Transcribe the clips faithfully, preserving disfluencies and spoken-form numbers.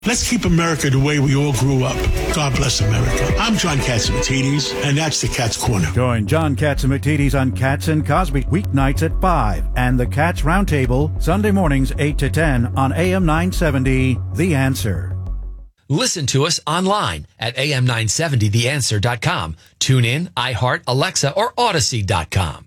Let's keep America the way we all grew up. God bless America. I'm John Catsimatidis, and that's the Cats Corner. Join John Catsimatidis on Cats and Cosby weeknights at five and the Cats Roundtable Sunday mornings eight to ten on A M nine seventy, The Answer. Listen to us online at A M nine seventy the answer dot com. Tune in, iHeart, Alexa, or Odyssey dot com.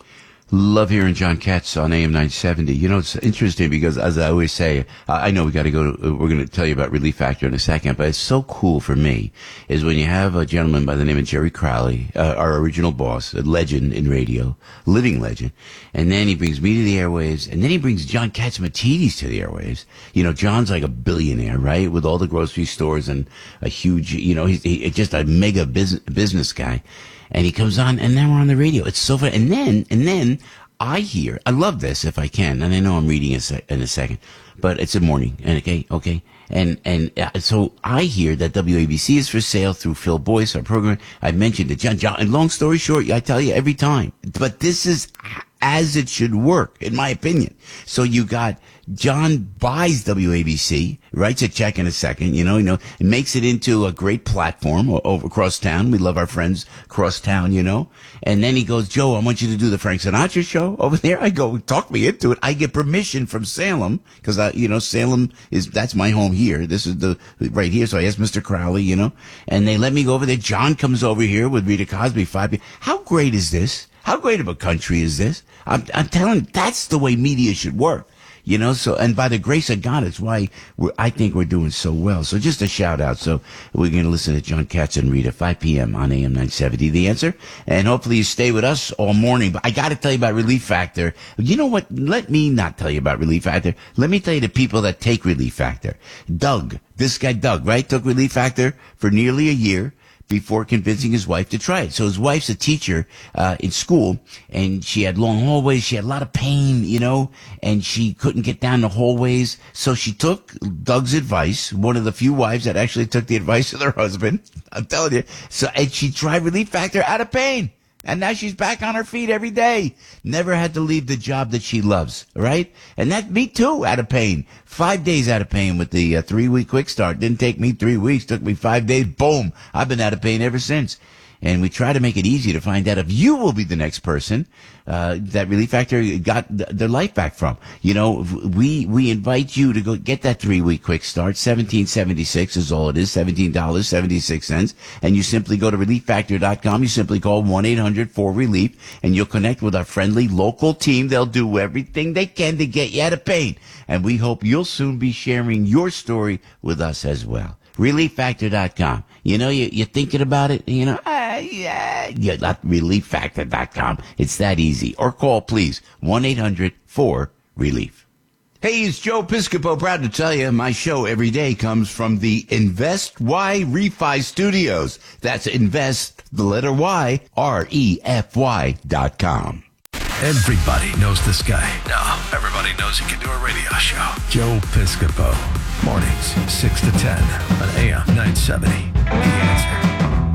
Love hearing John Katz on A M nine seventy. You know, it's interesting because, as I always say, I know we got to go to, we're going to tell you about Relief Factor in a second, but it's so cool for me is when you have a gentleman by the name of Jerry Crowley, uh, our original boss, a legend in radio, living legend, and then he brings me to the airwaves, and then he brings John Catsimatidis to the airwaves. You know, John's like a billionaire, right? With all the grocery stores and a huge, you know, he's he, just a mega business, business guy. And he comes on, and now we're on the radio. It's so fun. And then, and then I hear, I love this if I can, and I know I'm reading it in a second, but it's a morning, and okay, okay. And, and uh, so I hear that W A B C is for sale through Phil Boyce, our program. I mentioned it, John, John, and long story short, I tell you every time, but this is as it should work, in my opinion. So you got John buys W A B C, writes a check in a second, you know, you know, and makes it into a great platform over across town. We love our friends across town, you know. And then he goes, Joe, I want you to do the Frank Sinatra show over there. I go, talk me into it. I get permission from Salem because I, you know, Salem is, that's my home here. This is the, right here. So I asked Mister Crowley, you know, and they let me go over there. John comes over here with Rita Cosby, five. How great is this? How great of a country is this? I'm, I'm telling you, that's the way media should work. You know, so, and by the grace of God, it's why we're, I think we're doing so well. So just a shout out. So we're going to listen to John Katz and Rita, five p.m. on A M nine seventy, The Answer. And hopefully you stay with us all morning. But I got to tell you about Relief Factor. You know what? Let me not tell you about Relief Factor. Let me tell you the people that take Relief Factor. Doug, this guy Doug, right? Took Relief Factor for nearly a year before convincing his wife to try it. So his wife's a teacher uh in school, and she had long hallways. She had a lot of pain, you know, and she couldn't get down the hallways. So she took Doug's advice, one of the few wives that actually took the advice of their husband. I'm telling you. So, and she tried Relief Factor out of pain. And now she's back on her feet every day. Never had to leave the job that she loves, right? And that, me too, out of pain. Five days out of pain with the uh, three-week quick start. Didn't take me three weeks. Took me five days. Boom. I've been out of pain ever since. And we try to make it easy to find out if you will be the next person uh that Relief Factor got th- their life back from. You know, we we invite you to go get that three-week quick start. seventeen seventy-six is all it is, seventeen dollars and seventy-six cents. And you simply go to relief factor dot com. You simply call one eight hundred four relief, and you'll connect with our friendly local team. They'll do everything they can to get you out of pain. And we hope you'll soon be sharing your story with us as well. relief factor dot com. You know, you, you're thinking about it, you know, uh, yeah, yeah, not relief factor dot com. It's that easy. Or call, please, one eight hundred four relief. Hey, it's Joe Piscopo. Proud to tell you my show every day comes from the Invest Y Refi Studios. That's Invest, the letter Y, R E F Y dot com. Everybody knows this guy. No, everybody knows he can do a radio show. Joe Piscopo. Mornings, six to ten on A M nine seventy. The Answer.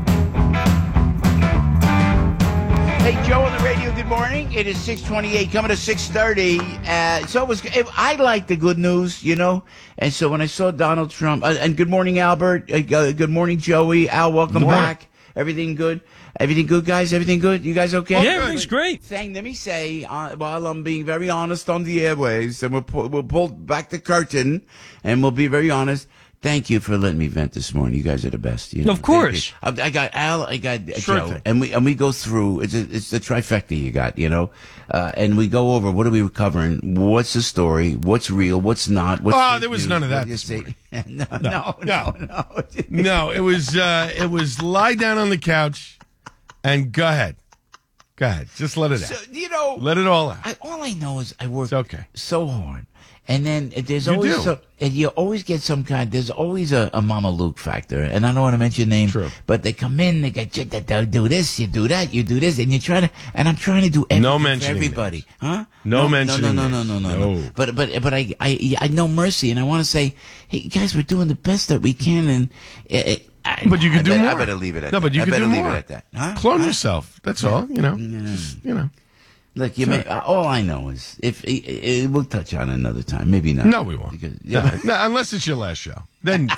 Hey, Joe on the radio, good morning. It is six twenty-eight, coming to six thirty. Uh, so it was, it, I like the good news, you know. And so when I saw Donald Trump, uh, and good morning, Albert. Uh, good morning, Joey. Al, welcome back. Everything good? Everything good, guys? Everything good? You guys okay? Yeah, everything's great. Thing, let me say, uh, while I'm being very honest on the airways, and we'll pull, we'll pull back the curtain, and we'll be very honest. Thank you for letting me vent this morning. You guys are the best. You know? Of course. I, I got Al, I got Sure Joe, thing. and we and we go through. It's a, it's the trifecta you got, you know, uh, and we go over what are we covering? What's the story? What's real? What's not? What's Oh, fake there was news? none of What that do you this say? morning. no, no, no, no, no. No, it was uh, it was lie down on the couch and go ahead. Go ahead. Just let it out. So, you know, Let it all out. I, all I know is I work It's okay. so hard. And then there's You always do. so, and you always get some kind. There's always a, a Mama Luke factor, and I don't want to mention names. True. But they come in, they get you, they they do this, you do that, you do this, and you try to. And I'm trying to do everything No for mentioning everybody, huh? No no mentioning No, no, no, names. no, no, no, No. But but but I I I know mercy, and I want to say, hey guys, we're doing the best that we can, and. It, it, I, But you can I do better, more. I better leave it at No, that. but you I can better do leave more. it at that. Huh? Clone Huh? yourself. That's all. You know. Just, you know. Look, you Sure. may, all I know is if it, it, we'll touch on it another time, maybe not. No, we won't. Because, yeah, No, unless it's your last show. Then